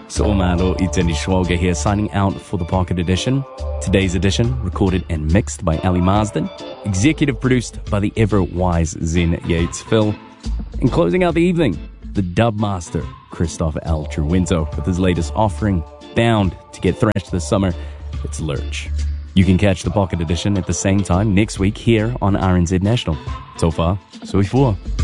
So Malo Iteni Schwoga here, signing out for the Pocket Edition. Today's edition, recorded and mixed by Ali Marsden, executive produced by the ever-wise Zen Yates Phil. And closing out the evening, the dub master, Christopher L. Truwinto, with his latest offering, bound to get thrashed this summer, it's Lurch. You can catch the Pocket Edition at the same time next week here on RNZ National. So far, so before.